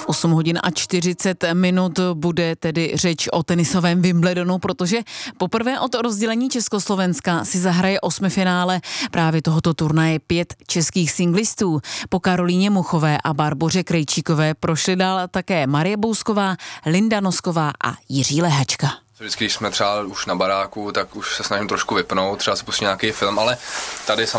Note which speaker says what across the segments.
Speaker 1: V 8 hodin a 40 minut bude tedy řeč o tenisovém Wimbledonu, protože poprvé od rozdělení Československa si zahraje osmifinále právě tohoto turnaje 5 českých singlistů. Po Karolíně Muchové a Barboře Krejčíkové prošly dál také Marie Bousková, Linda Nosková a Jiří Lehačka.
Speaker 2: Vždycky, když jsme třeba už na baráku, tak už se snažím trošku vypnout, třeba si pustit nějaký film, ale tady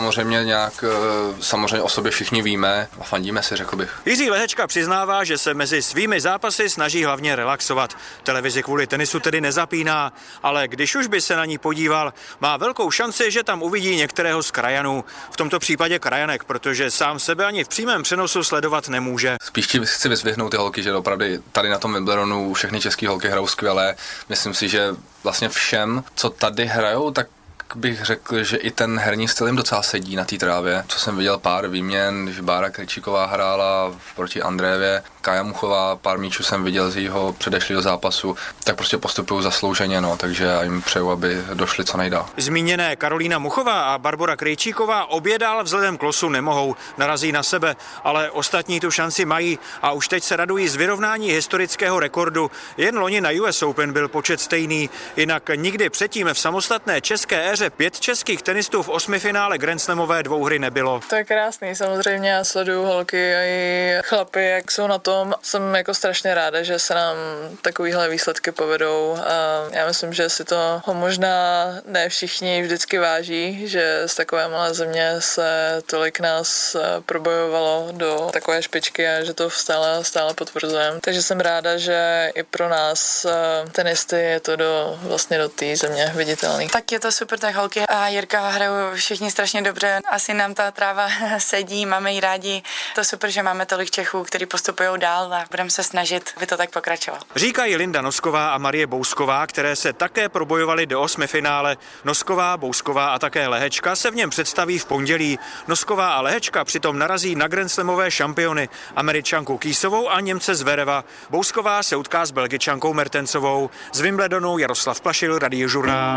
Speaker 2: samozřejmě o sobě všichni víme a fandíme si, řekl bych.
Speaker 3: Jiří Lehečka přiznává, že se mezi svými zápasy snaží hlavně relaxovat. Televizi kvůli tenisu tedy nezapíná, ale když už by se na ní podíval, má velkou šanci, že tam uvidí některého z krajanů. V tomto případě krajanek, protože sám sebe ani v přímém přenosu sledovat nemůže.
Speaker 2: Spíš chci vyzvihnout ty holky, že opravdu tady na tom Wimbledonu všechny české holky hrajou skvěle. Myslím si, že vlastně všem, co tady hrajou, tak bych řekl, že i ten herní styl jim docela sedí na té trávě. Co jsem viděl pár výměn, když Bára Krejčíková hrála proti Andréjevě, Kája Muchová, pár míčů jsem viděl z jejího předešlého zápasu, tak prostě postupují zaslouženě, takže já jim přeju, aby došli co nejdál.
Speaker 3: Zmíněné Karolína Muchová a Barbora Krejčíková obě dál vzhledem k losu nemohou, narazí na sebe, ale ostatní tu šanci mají a už teď se radují z vyrovnání historického rekordu. Jen loni na US Open byl počet stejný, jinak nikdy předtím v samostatné české éře 5 českých tenistů v osmifinále grandslamové dvouhry nebylo.
Speaker 4: To je krásný, samozřejmě já sleduju holky a i chlapy, jak jsou na tom. Jsem jako strašně ráda, že se nám takovýhle výsledky povedou a já myslím, že si to možná ne všichni vždycky váží, že z takové malé země se tolik nás probojovalo do takové špičky a že to stále potvrzujeme. Takže jsem ráda, že i pro nás tenisty je to vlastně do té země viditelný.
Speaker 5: Tak je to super, tak holky a Jirka hrajou všichni strašně dobře. Asi nám ta tráva sedí, máme ji rádi. To super, že máme tolik Čechů, kteří postupují dál a budeme se snažit, aby to tak pokračovalo.
Speaker 3: Říkají Linda Nosková a Marie Bousková, které se také probojovaly do osmifinále. Nosková, Bousková a také Lehečka se v něm představí v pondělí. Nosková a Lehečka přitom narazí na grandslamové šampiony, Američanku Kýsovou a Němce Zvereva. Bousková se utká s Belgičankou Mertensovou. Z Wimbledonu Jaroslav Plašil, Radiožurnál.